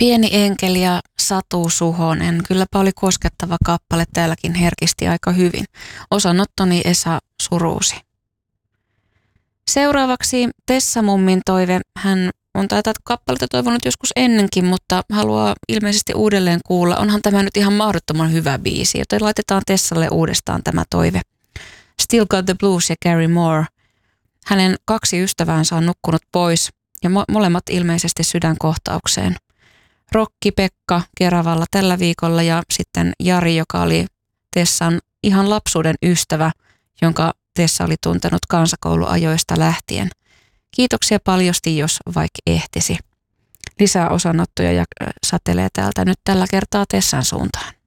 Pieni enkeli ja Satu Suhonen. Kylläpä oli koskettava kappale, täälläkin herkisti aika hyvin. Osanottoni Esa Suruusi. Seuraavaksi Tessa Mummin toive. Hän on tätä kappaletta toivonut joskus ennenkin, mutta haluaa ilmeisesti uudelleen kuulla. Onhan tämä nyt ihan mahdottoman hyvä biisi, joten laitetaan Tessalle uudestaan tämä toive. Still Got the Blues ja Gary Moore. Hänen 2 ystäväänsä on nukkunut pois ja molemmat ilmeisesti sydänkohtaukseen. Rokki Pekka Keravalla tällä viikolla ja sitten Jari, joka oli Tessan ihan lapsuuden ystävä, jonka Tessa oli tuntenut kansakouluajoista lähtien. Kiitoksia paljosti, jos vaikka ehtisi. Lisää osanottoja ja satelee täältä nyt tällä kertaa Tessan suuntaan.